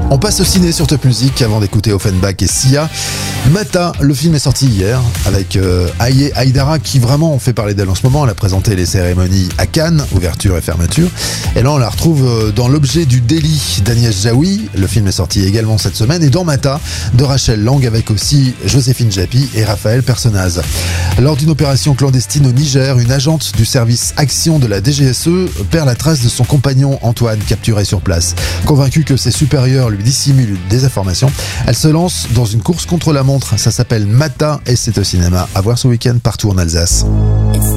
On passe au ciné sur Top Music avant d'écouter Offenbach et Sia. Mata, le film est sorti hier avec Aye Aïdara qui vraiment fait parler d'elle en ce moment. Elle a présenté les cérémonies à Cannes, ouverture et fermeture. Et là on la retrouve dans L'objet du délit d'Agnès Jaoui. Le film est sorti également cette semaine. Et dans Mata de Rachel Lang avec aussi Joséphine Japy et Raphaël Personnaz. Lors d'une opération clandestine au Niger, une agente du service Action de la DGSE perd la trace de son compagnon Antoine, capturé sur place. Convaincue que ses supérieurs lui dissimulent des informations, elle se lance dans une course contre la montre. Ça s'appelle Mata et c'est au cinéma. À voir ce week-end partout en Alsace.